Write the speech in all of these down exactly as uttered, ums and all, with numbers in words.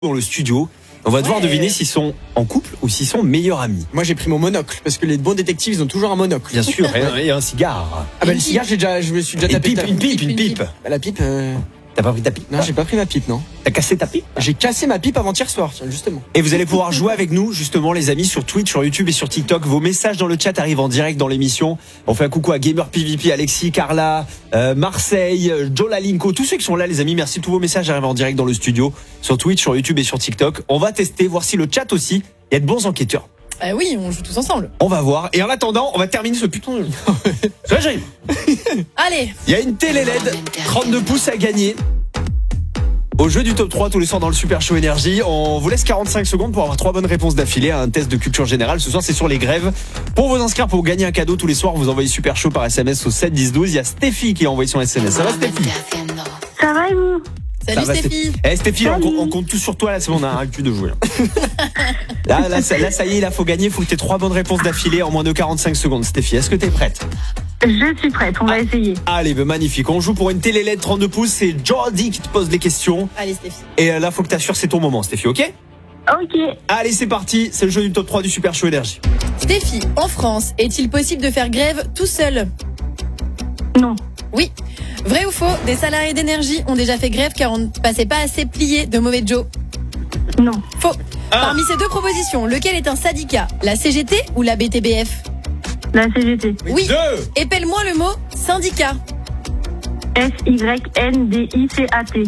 dans le studio. On va devoir Ouais. deviner s'ils sont en couple ou s'ils sont meilleurs amis. Moi j'ai pris mon monocle parce que les bons détectives ils ont toujours un monocle. Bien sûr, et un, et un cigare. Ah bah le cigare j'ai déjà, je me suis déjà Une tapé. pipe, ta- une pipe, une pipe. Bah, la pipe. Euh... T'as pas pris ta pipe? Non j'ai pas pris ma pipe non. T'as cassé ta pipe? J'ai cassé ma pipe avant-hier soir tiens, justement. Et vous allez pouvoir jouer avec nous, justement, les amis, sur Twitch, sur YouTube et sur TikTok. Vos messages dans le chat arrivent en direct dans l'émission. On fait un coucou à Gamer P V P, Alexis, Carla, euh, Marseille, euh, Joe Lalinko, tous ceux qui sont là, les amis. Merci. Tous vos messages arrivent en direct dans le studio, sur Twitch, sur YouTube et sur TikTok. On va tester, voir si le chat aussi, il y a de bons enquêteurs. Ah oui, on joue tous ensemble. On va voir. Et en attendant, on va terminer ce putain de jeu. Ça, j'arrive. Allez, Il y a une télé L E D, trente-deux pouces à gagner. Au jeu du top trois tous les soirs dans le Super Show Énergie. On vous laisse quarante-cinq secondes pour avoir trois bonnes réponses d'affilée à un test de culture générale. Ce soir, c'est sur les grèves. Pour vous inscrire, pour gagner un cadeau tous les soirs, vous envoyez Super Show par S M S au sept dix douze. Il y a Stéphie qui a envoyé son S M S. Ça va, Stéphie? Ça va et vous? salut Ça va, Stéphie. Eh Stéphie, on, compte- on compte tous sur toi là, c'est bon, on a un cul de jouer. Là. Là, là, ça, là, ça y est, il faut gagner, il faut que tu aies trois bonnes réponses d'affilée en moins de quarante-cinq secondes. Stéphie, est-ce que tu es prête? Je suis prête, on va essayer. Allez, ben, magnifique. On joue pour une télé L E D trente-deux pouces. C'est Jordi qui te pose les questions. Allez Stéphie. Et euh, là, faut que tu assures, c'est ton moment, Stéphie, ok? Ok. Allez, c'est parti. C'est le jeu du top trois du Super Show Énergie. Stéphie, en France, est-il possible de faire grève tout seul? Non. Oui. Vrai ou faux, des salariés d'énergie ont déjà fait grève car on ne passait pas assez plié de mauvais Joe? Non. Faux. Ah. Parmi ces deux propositions, lequel est un syndicat? La C G T ou la B T B F? La C G T. Oui. Deux. Épelle-moi le mot syndicat. S Y N D I C A T.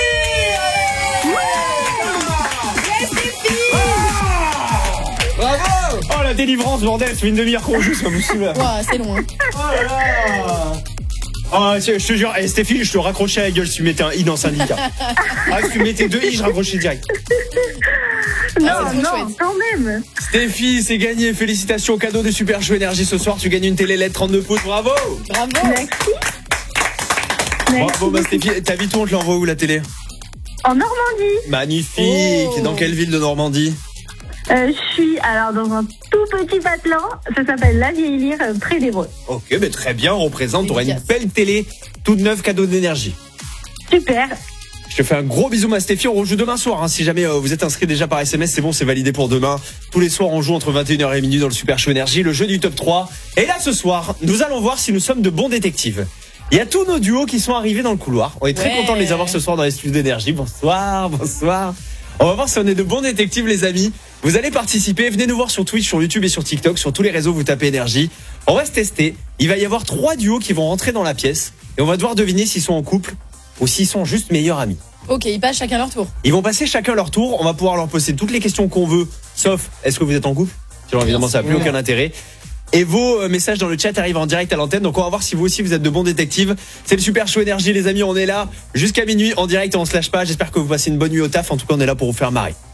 Bravo. Oh, la délivrance, bordel. Ça fait une demi-heure qu'on joue, ça vous saoule. Ouah, c'est long. Hein. Oh là là. Oh, tiens, je te jure, hey, Stéphie, je te raccrochais à la gueule si tu mettais un i dans syndicat. Ah, si tu mettais deux i, je raccrochais direct. Non, c'est trop non, chouette. quand même. Stéphie, c'est gagné. Félicitations, cadeau de Super Show Énergie ce soir. Tu gagnes une télé L E D trente-deux pouces. Bravo. Bravo. Merci. Merci Bravo, bah, beaucoup. Stéphie. T'habites où? On te l'envoie où, la télé? En Normandie, Magnifique. Oh. Dans quelle ville de Normandie? euh, je suis alors dans un tout petit patelin. Ça s'appelle La Vieille Lyre, euh, près d'Évreux. Ok, mais très bien. On représente. T'auras une Efficace. belle télé toute neuve, cadeau d'énergie. Super. Je te fais un gros bisou, ma Stéphie. On rejoue demain soir. Hein. Si jamais euh, vous êtes inscrit déjà par S M S, c'est bon, c'est validé pour demain. Tous les soirs, on joue entre vingt et une heures et minuit dans le Super Show Énergie, le jeu du top trois. Et là, ce soir, nous allons voir si nous sommes de bons détectives. Il y a tous nos duos qui sont arrivés dans le couloir. On est très Ouais. contents de les avoir ce soir dans les studios d'énergie. Bonsoir, bonsoir. On va voir si on est de bons détectives, les amis. Vous allez participer. Venez nous voir sur Twitch, sur YouTube et sur TikTok. Sur tous les réseaux, vous tapez énergie. On va se tester. Il va y avoir trois duos qui vont rentrer dans la pièce. Et on va devoir deviner s'ils sont en couple ou s'ils sont juste meilleurs amis. Ok, ils passent chacun leur tour. Ils vont passer chacun leur tour. On va pouvoir leur poser toutes les questions qu'on veut, sauf est-ce que vous êtes en couple? Sinon, évidemment, ça n'a plus aucun intérêt. Et vos euh, messages dans le chat arrivent en direct à l'antenne. Donc, on va voir si vous aussi vous êtes de bons détectives. C'est le Super Show Énergie, les amis. On est là jusqu'à minuit en direct et on se lâche pas. J'espère que vous passez une bonne nuit au taf. En tout cas, on est là pour vous faire marrer.